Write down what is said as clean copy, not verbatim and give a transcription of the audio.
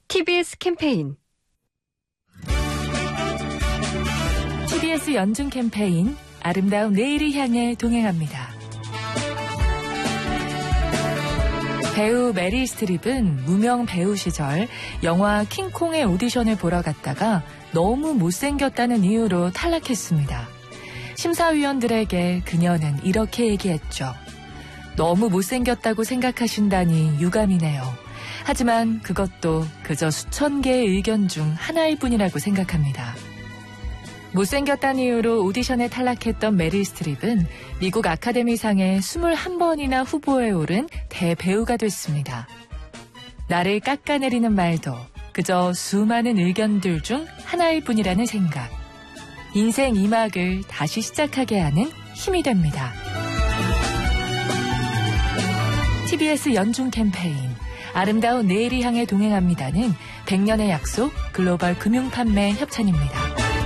TBS 캠페인. TBS 연중 캠페인 아름다운 내일을 향해 동행합니다. 배우 메릴 스트립은 무명 배우 시절 영화 킹콩의 오디션을 보러 갔다가 너무 못생겼다는 이유로 탈락했습니다. 심사위원들에게 그녀는 이렇게 얘기했죠. 너무 못생겼다고 생각하신다니 유감이네요. 하지만 그것도 그저 수천 개의 의견 중 하나일 뿐이라고 생각합니다. 못생겼다는 이유로 오디션에 탈락했던 메릴 스트립은 미국 아카데미상에 21번이나 후보에 오른 대배우가 됐습니다. 나를 깎아내리는 말도 그저 수많은 의견들 중 하나일 뿐이라는 생각. 인생 2막을 다시 시작하게 하는 힘이 됩니다. TBS 연중 캠페인 아름다운 내일을 향해 동행합니다는 100년의 약속 글로벌 금융판매 협찬입니다.